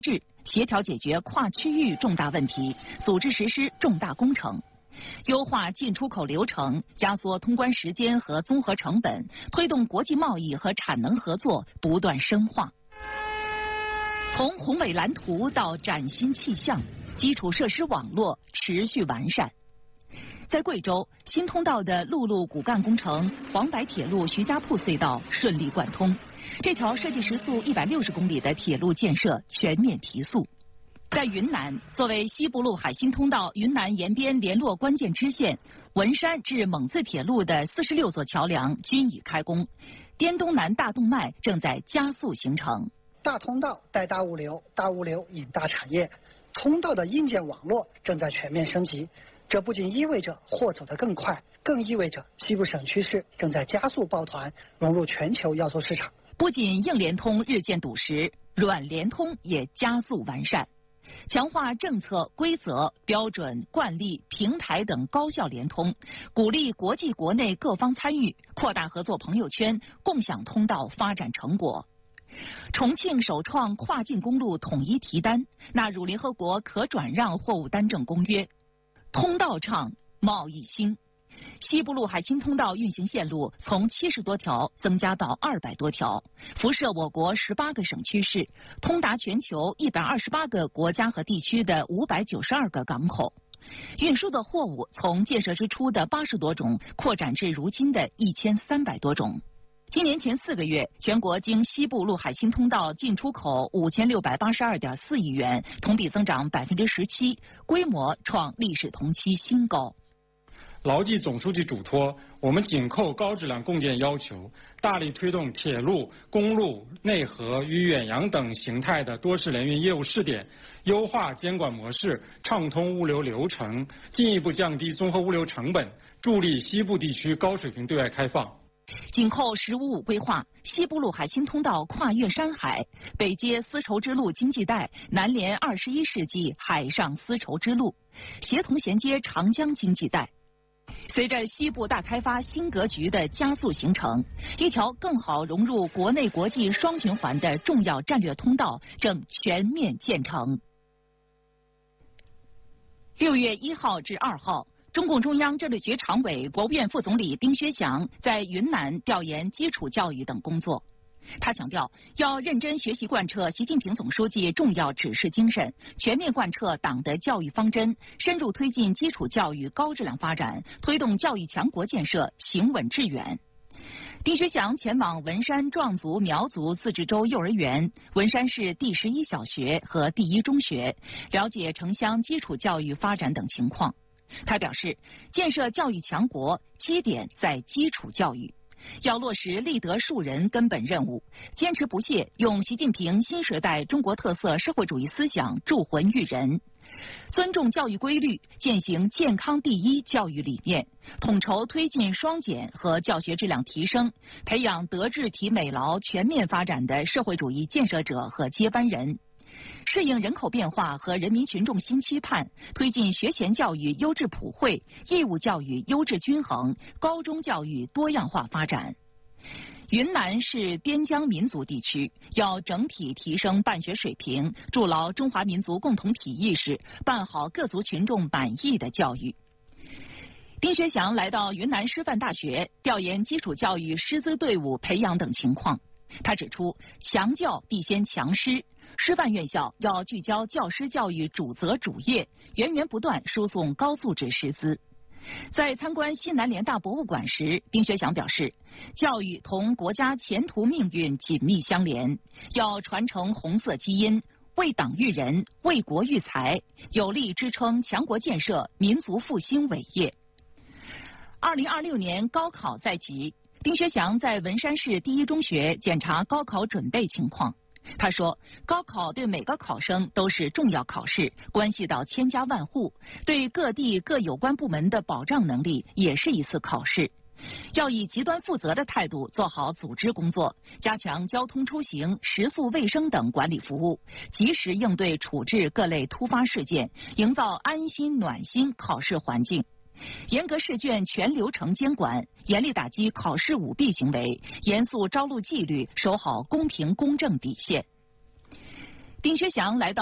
治，协调解决跨区域重大问题，组织实施重大工程。优化进出口流程，压缩通关时间和综合成本，推动国际贸易和产能合作不断深化。从宏伟蓝图到崭新气象，基础设施网络持续完善。在贵州，新通道的陆路骨干工程黄白铁路徐家铺隧道顺利贯通，这条设计时速160公里的铁路建设全面提速。在云南，作为西部陆海新通道云南延边联络关键支线，文山至蒙自铁路的46座桥梁均已开工，滇东南大动脉正在加速形成。 大通道带大物流，大物流引大产业，通道的硬件网络正在全面升级。这不仅意味着货走得更快，更意味着西部省区市正在加速抱团融入全球要素市场。 不仅硬联通日渐笃实，软联通也加速完善，强化政策、规则、标准、惯例、平台等高效联通，鼓励国际国内各方参与，扩大合作朋友圈，共享通道发展成果。重庆首创跨境公路统一提单，纳入联合国可转让货物单证公约。通道畅，贸易兴。西部陆海新通道运行线路从70多条增加到200多条，辐射我国18个省区市，通达全球128个国家和地区的592个港口。运输的货物从建设之初的80多种扩展至如今的1300多种。今年前4个月，全国经西部陆海新通道进出口5682.4亿元，同比增长17%，规模创历史同期新高。 牢记总书记嘱托，我们紧扣高质量共建要求，大力推动铁路、公路、内河与远洋等形态的多式联运业务试点，优化监管模式，畅通物流流程，进一步降低综合物流成本，助力西部地区高水平对外开放。 紧扣“15+5”规划，西部陆海新通道跨越山海，北接丝绸之路经济带，南连21世纪海上丝绸之路，协同衔接长江经济带。随着西部大开发新格局的加速形成，一条更好融入国内国际双循环的重要战略通道正全面建成。6月1号至2号。中共中央政治局常委、国务院副总理丁薛祥在云南调研基础教育等工作。他强调，要认真学习贯彻习近平总书记重要指示精神，全面贯彻党的教育方针，深入推进基础教育高质量发展，推动教育强国建设行稳致远。丁薛祥前往文山壮族苗族自治州幼儿园、文山市第11小学和第1中学，了解城乡基础教育发展等情况。他表示，建设教育强国基点在基础教育，要落实立德树人根本任务，坚持不懈用习近平新时代中国特色社会主义思想铸魂育人，尊重教育规律，践行健康第一教育理念，统筹推进双减和教学质量提升，培养德智体美劳全面发展的社会主义建设者和接班人。适应人口变化和人民群众新期盼，推进学前教育优质普惠、义务教育优质均衡、高中教育多样化发展。云南是边疆民族地区，要整体提升办学水平，筑牢中华民族共同体意识，办好各族群众满意的教育。丁薛祥来到云南师范大学，调研基础教育师资队伍培养等情况。他指出，强教必先强师。师范院校要聚焦教师教育主责主业，源源不断输送高素质师资。在参观西南联大博物馆时，丁薛祥表示，教育同国家前途命运紧密相连，要传承红色基因，为党育人，为国育才，有力支撑强国建设、民族复兴伟业。2026年高考在即，丁薛祥在文山市第1中学检查高考准备情况。他说，高考对每个考生都是重要考试，关系到千家万户，对各地各有关部门的保障能力也是一次考试。要以极端负责的态度做好组织工作，加强交通出行、食宿卫生等管理服务，及时应对处置各类突发事件，营造安心暖心考试环境。严格试卷全流程监管，严厉打击考试舞弊行为，严肃招录纪律，守好公平公正底线。 丁薛祥来到